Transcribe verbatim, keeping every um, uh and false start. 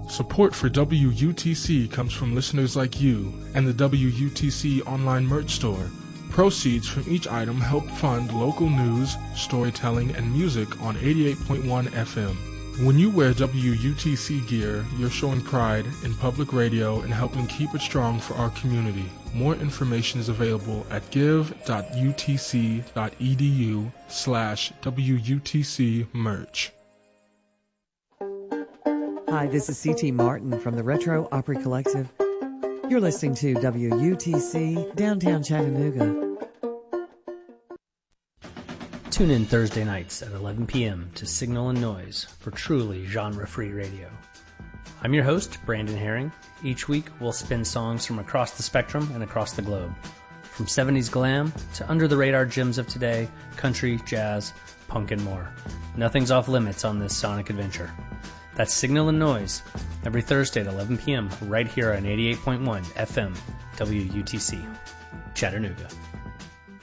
Support for W U T C comes from listeners like you and the W U T C online merch store. Proceeds from each item help fund local news, storytelling, and music on eighty-eight point one F M. When you wear W U T C gear, you're showing pride in public radio and helping keep it strong for our community. More information is available at give.utc.edu slash WUTC merch. Hi, this is C T Martin from the Retro Opry Collective. You're listening to W U T C, downtown Chattanooga. Tune in Thursday nights at eleven p.m. to Signal and Noise for truly genre-free radio. I'm your host, Brandon Herring. Each week, we'll spin songs from across the spectrum and across the globe. From seventies glam to under-the-radar gems of today, country, jazz, punk, and more. Nothing's off limits on this sonic adventure. That's Signal and Noise, every Thursday at eleven p.m. right here on eighty-eight point one F M, W U T C, Chattanooga.